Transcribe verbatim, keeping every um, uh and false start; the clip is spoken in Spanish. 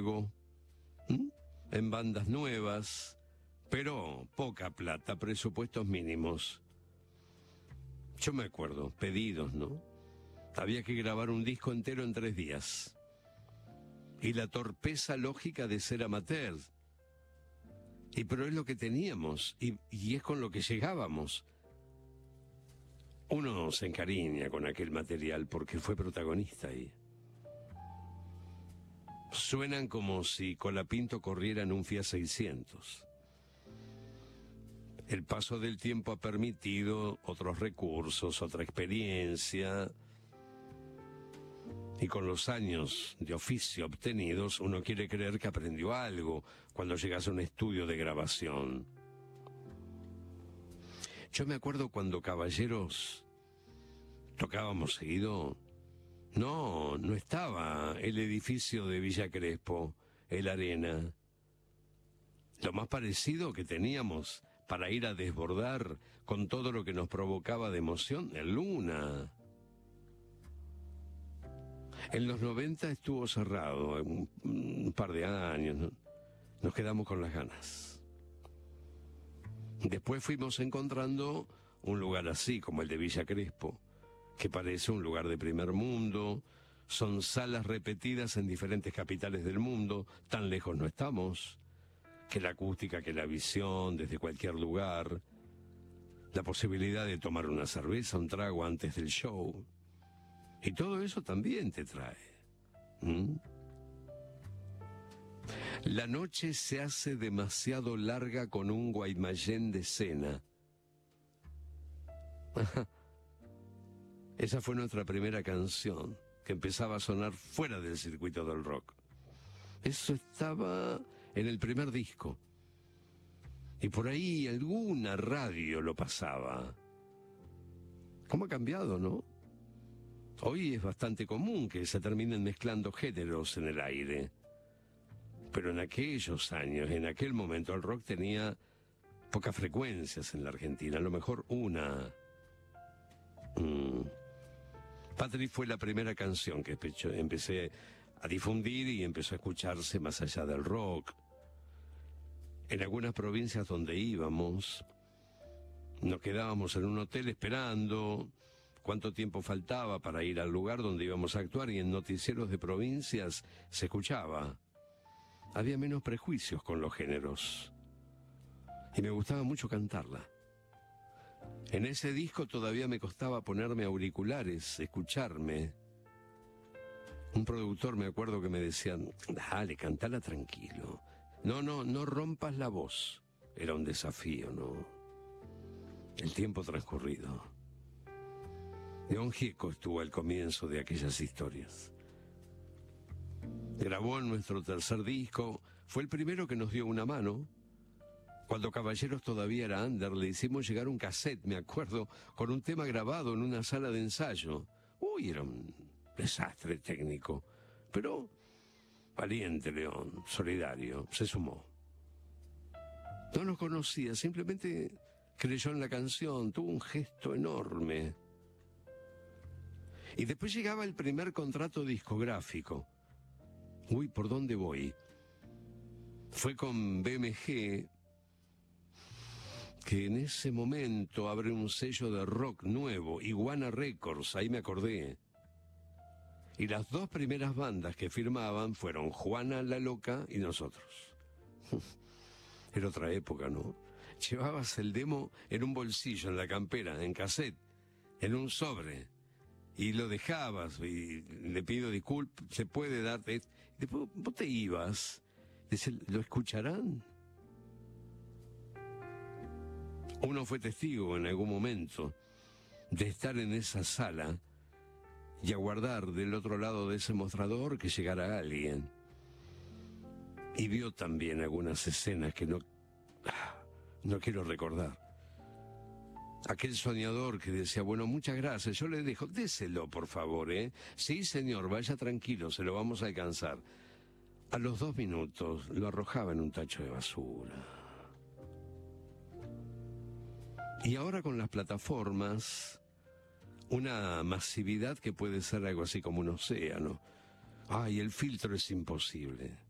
algo, ¿m? en bandas nuevas, pero poca plata, presupuestos mínimos. Yo me acuerdo, pedidos, ¿no? Había que grabar un disco entero en tres días. Y la torpeza lógica de ser amateur. Y pero es lo que teníamos, y, y es con lo que llegábamos. Uno se encariña con aquel material porque fue protagonista ahí. Suenan como si Colapinto corriera en un Fiat seiscientos. El paso del tiempo ha permitido otros recursos, otra experiencia. Y con los años de oficio obtenidos, uno quiere creer que aprendió algo cuando llegas a un estudio de grabación. Yo me acuerdo cuando Caballeros tocábamos seguido. No, no estaba el edificio de Villa Crespo, el Arena. Lo más parecido que teníamos para ir a desbordar con todo lo que nos provocaba de emoción, el Luna. En los noventa estuvo cerrado, un, un par de años, ¿no? Nos quedamos con las ganas. Después fuimos encontrando un lugar así, como el de Villa Crespo, que parece un lugar de primer mundo. Son salas repetidas en diferentes capitales del mundo, tan lejos no estamos, que la acústica, que la visión, desde cualquier lugar, la posibilidad de tomar una cerveza, un trago antes del show. Y todo eso también te trae. ¿Mm? La noche se hace demasiado larga con un Guaymallén de cena. Esa fue nuestra primera canción, que empezaba a sonar fuera del circuito del rock. Eso estaba en el primer disco. Y por ahí alguna radio lo pasaba. ¿Cómo ha cambiado, no? Hoy es bastante común que se terminen mezclando géneros en el aire. Pero en aquellos años, en aquel momento, el rock tenía pocas frecuencias en la Argentina, a lo mejor una. Mm. Patri fue la primera canción que empecé a difundir y empezó a escucharse más allá del rock. En algunas provincias donde íbamos, nos quedábamos en un hotel esperando cuánto tiempo faltaba para ir al lugar donde íbamos a actuar, y en noticieros de provincias se escuchaba. Había menos prejuicios con los géneros y me gustaba mucho cantarla. En ese disco todavía me costaba ponerme auriculares, escucharme. Un productor, me acuerdo, que me decían: dale, cantala tranquilo. No, no, no rompas la voz. Era un desafío, ¿no? El tiempo transcurrido. León Gieco estuvo al comienzo de aquellas historias. Grabó en nuestro tercer disco, fue el primero que nos dio una mano. Cuando Caballeros todavía era under, le hicimos llegar un cassette, me acuerdo, con un tema grabado en una sala de ensayo. Uy, era un desastre técnico, pero valiente León, solidario, se sumó. No nos conocía, simplemente creyó en la canción, tuvo un gesto enorme. Y después llegaba el primer contrato discográfico. Uy, ¿por dónde voy? Fue con B M G, que en ese momento abre un sello de rock nuevo, Iguana Records, ahí me acordé. Y las dos primeras bandas que firmaban fueron Juana la Loca y nosotros. Era otra época, ¿no? Llevabas el demo en un bolsillo, en la campera, en cassette, en un sobre, y lo dejabas, y le pido disculpas, se puede darte. Después vos te ibas, dice, ¿lo escucharán? Uno fue testigo en algún momento de estar en esa sala y aguardar del otro lado de ese mostrador que llegara alguien. Y vio también algunas escenas que no, no quiero recordar. Aquel soñador que decía, bueno, muchas gracias, yo le dejo, déselo por favor, ¿eh? Sí, señor, vaya tranquilo, se lo vamos a alcanzar. A los dos minutos lo arrojaba en un tacho de basura. Y ahora con las plataformas, una masividad que puede ser algo así como un océano. Ay, el filtro es imposible.